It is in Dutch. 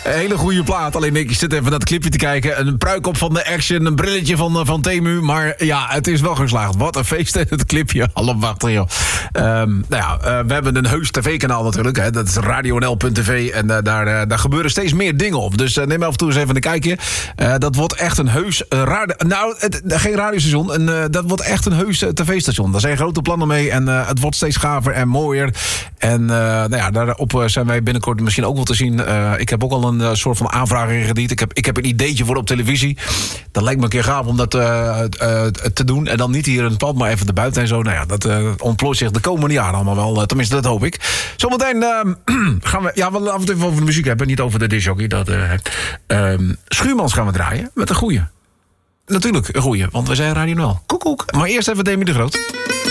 Een hele goede plaat. Alleen ik zit even naar het clipje te kijken. Een pruik op van de Action, een brilletje van Temu. Maar ja, het is wel geslaagd. Wat een feest in het clipje. Allemaal joh. We hebben een heus tv-kanaal natuurlijk. Hè. Dat is radionl.tv. En daar gebeuren steeds meer dingen op. Dus neem af en toe eens even een kijkje. Dat wordt echt een heus geen radiostation. Dat wordt echt een heus tv-station. Daar zijn grote plannen mee. En het wordt steeds gaver en mooier. En daarop zijn wij binnenkort misschien ook wel te zien. Ik heb ook al een soort van aanvraag ingediend. Ik heb een ideetje voor op televisie. Dat lijkt me een keer gaaf om dat te doen. En dan niet hier in het pand, maar even erbuiten en zo. Nou ja, dat ontplooit zich de komende jaren allemaal wel. Tenminste, dat hoop ik. Zometeen gaan we... Ja, we laten het even over de muziek hebben. Niet over de discjockey. Schuurmans gaan we draaien. Met een goeie. Natuurlijk een goeie, want we zijn Radio Nl. Koekoek. Maar eerst even Demi de Groot.